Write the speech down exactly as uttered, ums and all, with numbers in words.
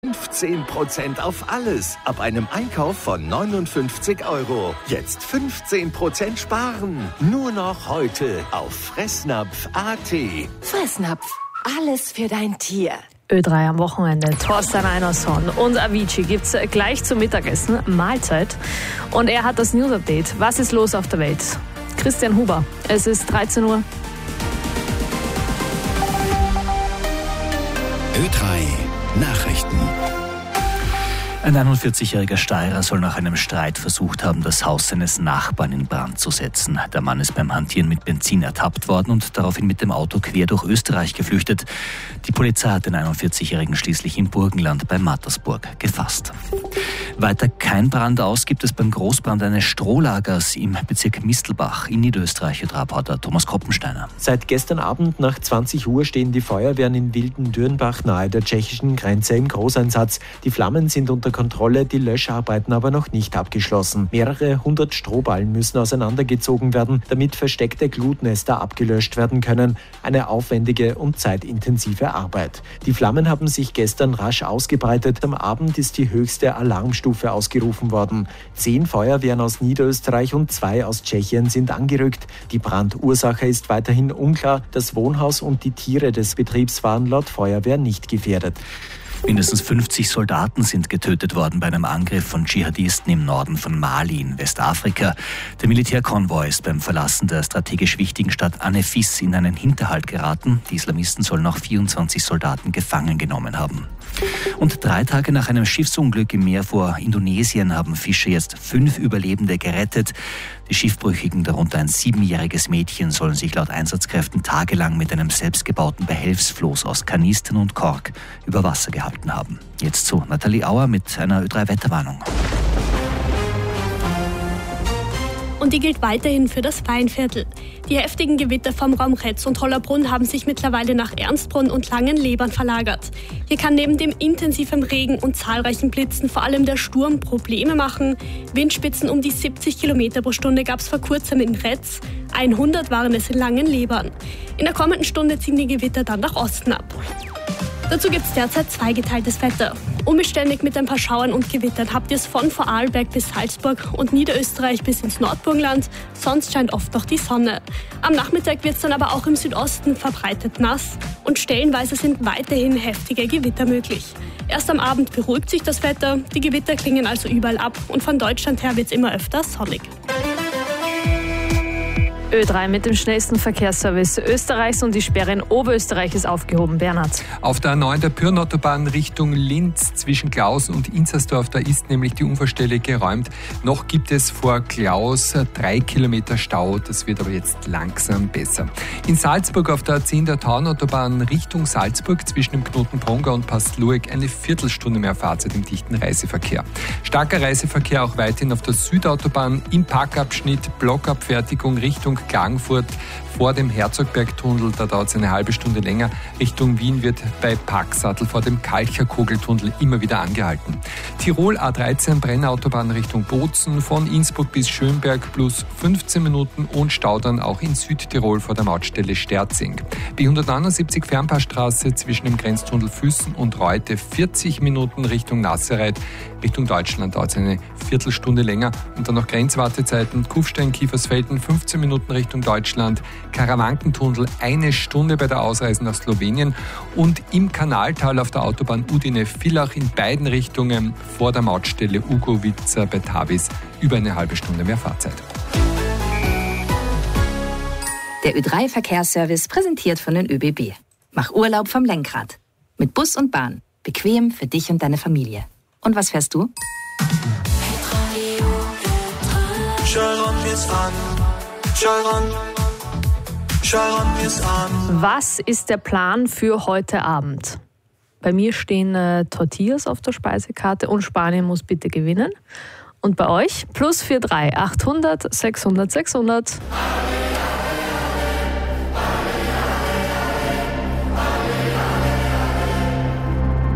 fünfzehn Prozent auf alles. Ab einem Einkauf von neunundfünfzig Euro. Jetzt fünfzehn Prozent sparen. Nur noch heute auf fressnapf punkt a t. Fressnapf. Alles für dein Tier. Ö drei am Wochenende. Thorsten Einerson und Avicii gibt's gleich zum Mittagessen. Mahlzeit. Und er hat das News-Update. Was ist los auf der Welt? Christian Huber. Es ist dreizehn Uhr. Ö drei Nachrichten. Ein einundvierzigjähriger Steirer soll nach einem Streit versucht haben, das Haus seines Nachbarn in Brand zu setzen. Der Mann ist beim Hantieren mit Benzin ertappt worden und daraufhin mit dem Auto quer durch Österreich geflüchtet. Die Polizei hat den einundvierzigjährigen schließlich im Burgenland bei Mattersburg gefasst. Weiter kein Brand aus gibt es beim Großbrand eines Strohlagers im Bezirk Mistelbach in Niederösterreich. Reporter Thomas Koppensteiner. Seit gestern Abend nach zwanzig Uhr stehen die Feuerwehren in Wilden-Dürnbach nahe der tschechischen Grenze im Großeinsatz. Die Flammen sind unter Kontrolle, die Löscharbeiten aber noch nicht abgeschlossen. Mehrere hundert Strohballen müssen auseinandergezogen werden, damit versteckte Glutnester abgelöscht werden können. Eine aufwendige und zeitintensive Arbeit. Die Flammen haben sich gestern rasch ausgebreitet. Am Abend ist die höchste Alarmstufe ausgerufen worden. Zehn Feuerwehren aus Niederösterreich und zwei aus Tschechien sind angerückt. Die Brandursache ist weiterhin unklar. Das Wohnhaus und die Tiere des Betriebs waren laut Feuerwehr nicht gefährdet. Mindestens fünfzig Soldaten sind getötet worden bei einem Angriff von Dschihadisten im Norden von Mali in Westafrika. Der Militärkonvoi ist beim Verlassen der strategisch wichtigen Stadt Anefis in einen Hinterhalt geraten. Die Islamisten sollen auch vierundzwanzig Soldaten gefangen genommen haben. Und drei Tage nach einem Schiffsunglück im Meer vor Indonesien haben Fischer jetzt fünf Überlebende gerettet. Die Schiffbrüchigen, darunter ein siebenjähriges Mädchen, sollen sich laut Einsatzkräften tagelang mit einem selbstgebauten Behelfsfloß aus Kanistern und Kork über Wasser gehalten haben. Jetzt zu Nathalie Auer mit einer Ö drei Wetterwarnung. Und die gilt weiterhin für das Weinviertel. Die heftigen Gewitter vom Raum Retz und Hollerbrunn haben sich mittlerweile nach Ernstbrunn und Langenlebern verlagert. Hier kann neben dem intensiven Regen und zahlreichen Blitzen vor allem der Sturm Probleme machen. Windspitzen um die siebzig Kilometer pro Stunde gab es vor kurzem in Retz. hundert waren es in Langenlebern. In der kommenden Stunde ziehen die Gewitter dann nach Osten ab. Dazu gibt es derzeit zweigeteiltes Wetter. Unbeständig mit ein paar Schauern und Gewittern habt ihr es von Vorarlberg bis Salzburg und Niederösterreich bis ins Nordburgenland. Sonst scheint oft noch die Sonne. Am Nachmittag wird es dann aber auch im Südosten verbreitet nass und stellenweise sind weiterhin heftige Gewitter möglich. Erst am Abend beruhigt sich das Wetter, die Gewitter klingen also überall ab und von Deutschland her wird es immer öfter sonnig. Ö drei mit dem schnellsten Verkehrsservice Österreichs und die Sperre in Oberösterreich ist aufgehoben. Bernhard. Auf der A neun der Pyrnautobahn Richtung Linz zwischen Klaus und Inzersdorf, da ist nämlich die Unfallstelle geräumt. Noch gibt es vor Klaus drei Kilometer Stau, das wird aber jetzt langsam besser. In Salzburg auf der A zehn der Taunautobahn Richtung Salzburg zwischen dem Knoten Pronga und Pastlueck eine Viertelstunde mehr Fahrzeit im dichten Reiseverkehr. Starker Reiseverkehr auch weiterhin auf der Südautobahn im Parkabschnitt Blockabfertigung Richtung Klagenfurt vor dem Herzogbergtunnel, da dauert es eine halbe Stunde länger. Richtung Wien wird bei Parksattel vor dem Kalcher-Kogeltunnel immer wieder angehalten. Tirol A dreizehn Brennautobahn Richtung Bozen von Innsbruck bis Schönberg plus fünfzehn Minuten und Stau dann auch in Südtirol vor der Mautstelle Sterzing. B hundertneunundsiebzig Fernpassstraße zwischen dem Grenztunnel Füssen und Reute vierzig Minuten Richtung Nassereit. Richtung Deutschland dauert es eine Viertelstunde länger und dann noch Grenzwartezeiten. Kufstein, Kiefersfelden fünfzehn Minuten Richtung Deutschland. Karawankentunnel eine Stunde bei der Ausreise nach Slowenien und im Kanaltal auf der Autobahn Udine-Villach in beiden Richtungen vor der Mautstelle Ugovica bei Tavis über eine halbe Stunde mehr Fahrzeit. Der Ö drei Verkehrsservice präsentiert von den ÖBB. Mach Urlaub vom Lenkrad. Mit Bus und Bahn. Bequem für dich und deine Familie. Und was fährst du? Was ist der Plan für heute Abend? Bei mir stehen äh, Tortillas auf der Speisekarte und Spanien muss bitte gewinnen. Und bei euch plus vier drei achthundert sechshundert sechshundert.